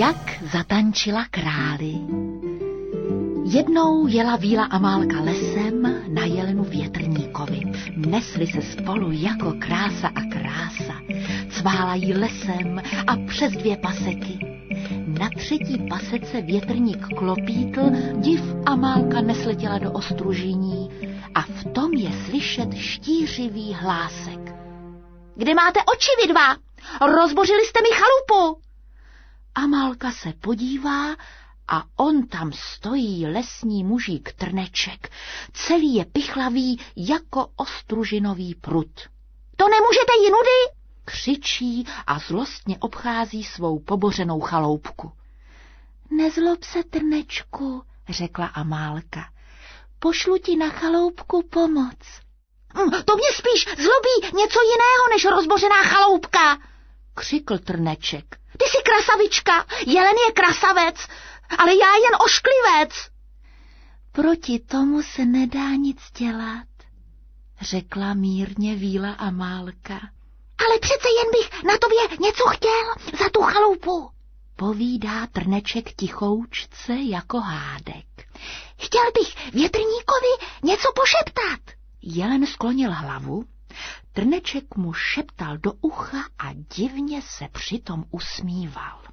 Jak zatančila králi. Jednou jela víla Amálka lesem na jelenu větrníkovi. Nesli se spolu jako krása a krása. Cvála jí lesem a přes 2 paseky. Na 3. pasece větrník klopítl, div Amálka nesletěla do ostružení a v tom je slyšet štířivý hlásek. Kde máte oči vy dva? Rozbořili jste mi chalupu. Amálka se podívá a on tam stojí lesní mužík Trneček. Celý je pichlavý jako ostružinový prut. To nemůžete jinudy? Křičí a zlostně obchází svou pobořenou chaloupku. Nezlob se, Trnečku, řekla Amálka. Pošlu ti na chaloupku pomoc. To mě spíš zlobí něco jiného než rozbořená chaloupka, křikl Trneček. Ty jsi krasavička, jelen je krasavec, ale já jen ošklivec. Proti tomu se nedá nic dělat, řekla mírně víla Amálka. Ale přece jen bych na tobě něco chtěl za tu chaloupu, povídá Trneček tichoučce jako hádek. Chtěl bych větrníkovi něco pošeptat. Jelen sklonil hlavu, Trneček mu šeptal do ucha a divně se přitom usmíval.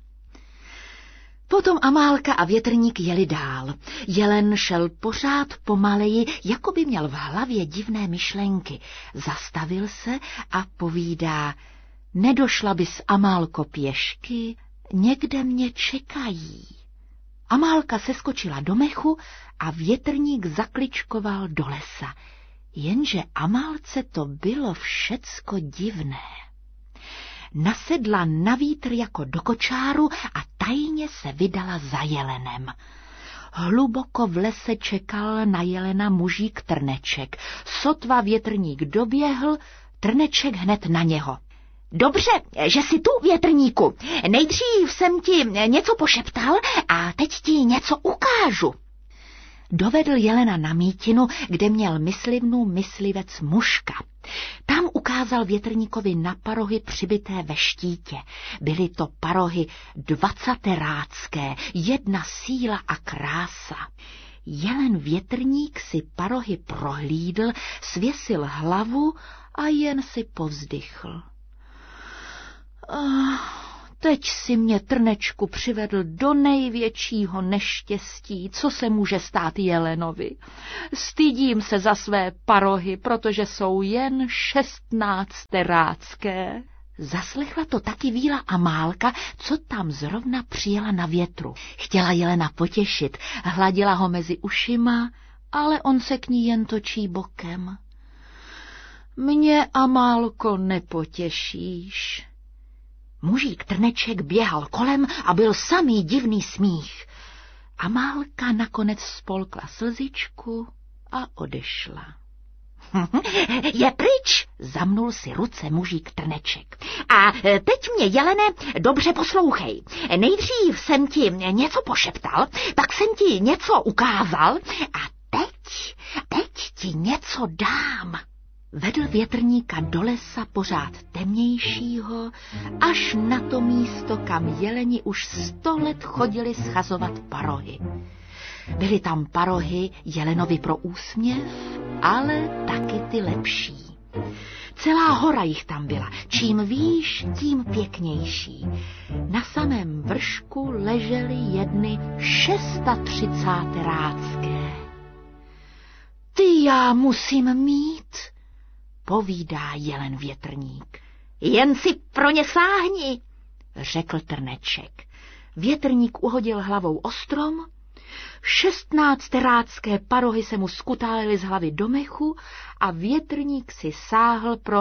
Potom Amálka a větrník jeli dál. Jelen šel pořád pomaleji, jako by měl v hlavě divné myšlenky. Zastavil se a povídá, nedošla bys, Amálko, pěšky, někde mě čekají. Amálka seskočila do mechu a větrník zakličkoval do lesa. Jenže Amálce to bylo všecko divné. Nasedla na vítr jako do kočáru a tajně se vydala za jelenem. Hluboko v lese čekal na jelena mužík Trneček. Sotva větrník doběhl, Trneček hned na něho. Dobře, že jsi tu, větrníku. Nejdřív jsem ti něco pošeptal a teď ti něco ukážu. Dovedl jelena na mítinu, kde měl myslivnu myslivec Muška. Tam ukázal větrníkovi na parohy přibité ve štítě. Byly to parohy 20rácké, jedna síla a krása. Jelen větrník si parohy prohlídl, svěsil hlavu a jen si povzdychl. Teď si mě, Trnečku, přivedl do největšího neštěstí, co se může stát jelenovi. Stydím se za své parohy, protože jsou jen 16rácké. Zaslechla to taky víla Amálka, co tam zrovna přijela na větru. Chtěla jelena potěšit, hladila ho mezi ušima, ale on se k ní jen točí bokem. Mě, Amálko, nepotěšíš. Mužík Trneček běhal kolem a byl samý divný smích. Amálka nakonec spolkla slzičku a odešla. Je pryč, zamnul si ruce mužík Trneček. A teď mě, jelene, dobře poslouchej. Nejdřív jsem ti něco pošeptal, pak jsem ti něco ukázal a teď ti něco dám. Vedl větrníka do lesa pořád temnějšího, až na to místo, kam jeleni už 100 let chodili schazovat parohy. Byly tam parohy jelenovi pro úsměv, ale taky ty lepší. Celá hora jich tam byla, čím výš, tím pěknější. Na samém vršku ležely jedny 36rácké. Ty já musím mít, povídá jelen větrník. Jen si pro ně sáhni, řekl Trneček. Větrník uhodil hlavou o strom, 16rácké parohy se mu skutálily z hlavy do mechu a větrník si sáhl pro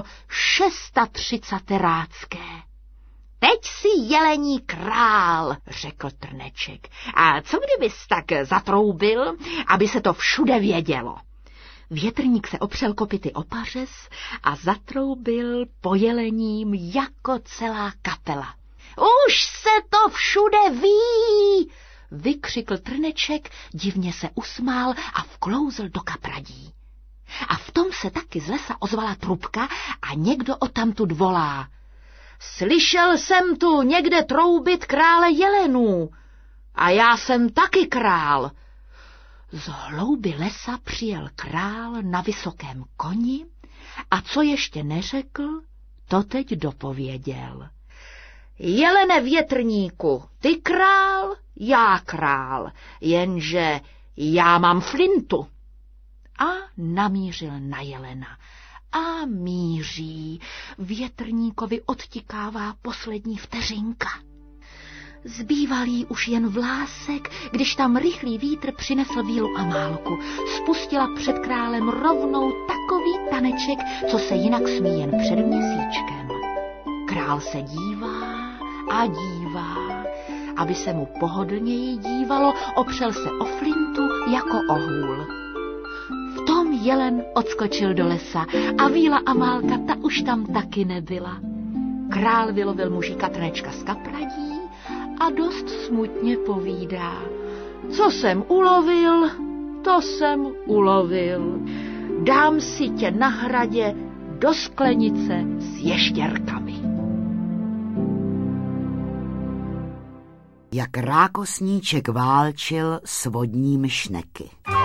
36rácké. Teď si jelení král, řekl Trneček. A co kdybys tak zatroubil, aby se to všude vědělo? Větrník se opřel kopyty o pařez a zatroubil po jelením jako celá kapela. Už se to všude ví, vykřikl Trneček, divně se usmál a vklouzl do kapradí. A v tom se taky z lesa ozvala trubka a někdo odtamtud volá. Slyšel jsem tu někde troubit krále jelenů. A já jsem taky král. Z hlouby lesa přijel král na vysokém koni a co ještě neřekl, to teď dopověděl. Jelene větrníku, ty král, já král, jenže já mám flintu. A namířil na jelena. A míří, větrníkovi odtikává poslední vteřinka. Zbýval jí už jen vlásek, když tam rychlý vítr přinesl vílu Amálku. Spustila před králem rovnou takový taneček, co se jinak smí jen před měsíčkem. Král se dívá a dívá, aby se mu pohodlněji dívalo, opřel se o flintu jako o hůl. V tom jelen odskočil do lesa a víla Amálka ta už tam taky nebyla. Král vylovil mužíka Trnečka z kapradí a dost smutně povídá. Co jsem ulovil, to jsem ulovil. Dám si tě na hradě do sklenice s ještěrkami. Jak rákosníček válčil s vodními šneky.